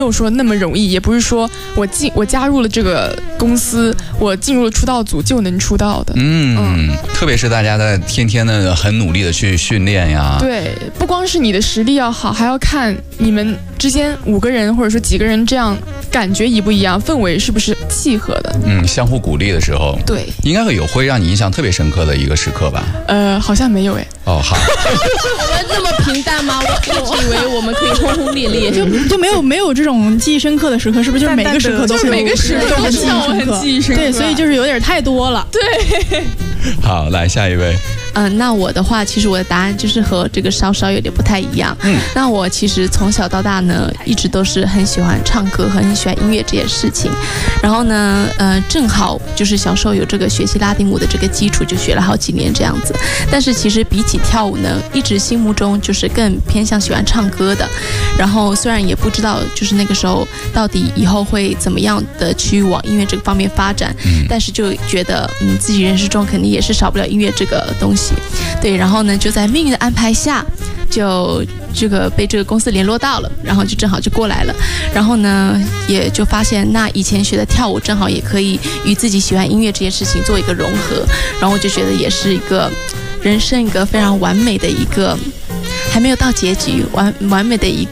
没有说那么容易，也不是说我加入了这个公司，我进入了出道组就能出道的。 特别是大家在天天的很努力的去训练呀。 对，不光是你的实力要好，还要看你们之间5个人或者说几个人这样感觉一不一样，氛围是不是契合的。 相互鼓励的时候， 对， 应该会让你印象特别深刻的一个时刻吧。 好像没有哎。 哦，好。 我们这么平淡吗？我一直以为我们可以轰轰烈烈， 就没有这种记忆深刻的时刻，是不是？就是每个时刻都是每个时刻都让我很记忆深刻。 对，所以就是有点太多了。 对。 好，来下一位。 那我的话，其实我的答案就是和这个稍稍有点不太一样。那我其实从小到大呢，一直都是很喜欢唱歌和很喜欢音乐这件事情。然后呢，正好就是小时候有这个学习拉丁舞的这个基础，就学了好几年这样子。但是其实比起跳舞呢，一直心目中就是更偏向喜欢唱歌的。然后虽然也不知道就是那个时候到底以后会怎么样的去往音乐这个方面发展，但是就觉得自己人生中肯定也是少不了音乐这个东西。对，然后呢，就在命运的安排下，就被这个公司联络到了，然后就正好就过来了。然后呢，也就发现那以前学的跳舞正好也可以与自己喜欢音乐这件事情做一个融合，然后我就觉得也是一个人生一个非常完美的一个，还没有到结局，完美的一